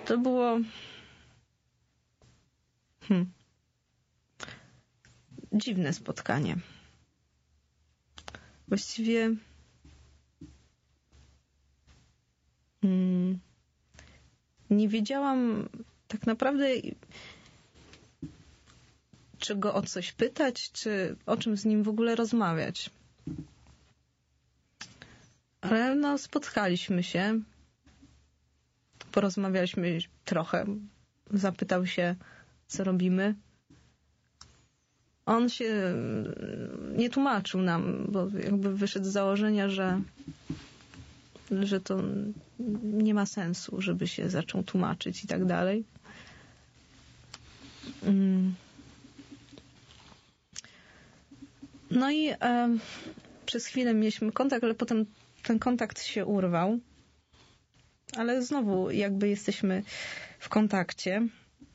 To było dziwne spotkanie. Właściwie nie wiedziałam tak naprawdę, czy go o coś pytać, czy o czym z nim w ogóle rozmawiać. Ale no, spotkaliśmy się, porozmawialiśmy trochę, zapytał się, co robimy. On się nie tłumaczył nam, bo jakby wyszedł z założenia, że to nie ma sensu, żeby się zaczął tłumaczyć i tak dalej. No i przez chwilę mieliśmy kontakt, ale potem ten kontakt się urwał. Ale znowu jakby jesteśmy w kontakcie.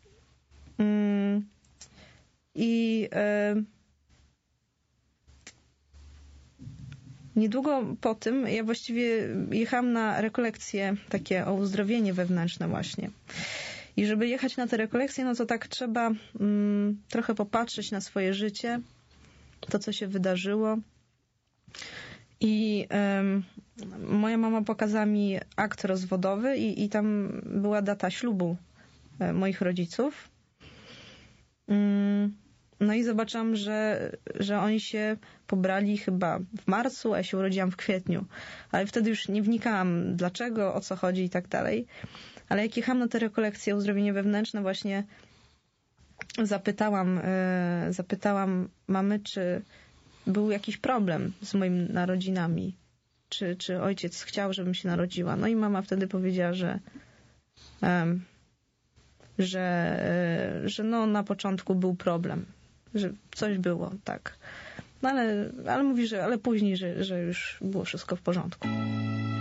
I niedługo po tym ja właściwie jechałam na rekolekcje takie o uzdrowienie wewnętrzne właśnie. I żeby jechać na te rekolekcje, no to tak trzeba trochę popatrzeć na swoje życie, to co się wydarzyło. I moja mama pokazała mi akt rozwodowy i tam była data ślubu moich rodziców. No i zobaczyłam, że oni się pobrali chyba w marcu, a ja się urodziłam w kwietniu. Ale wtedy już nie wnikałam dlaczego, o co chodzi i tak dalej. Ale jak jechałam na te rekolekcje uzdrowienie wewnętrzne, właśnie zapytałam mamy, czy był jakiś problem z moimi narodzinami. Czy ojciec chciał, żebym się narodziła. No i mama wtedy powiedziała, że no na początku był problem. Że coś było, tak. No ale mówi, że później, że już było wszystko w porządku.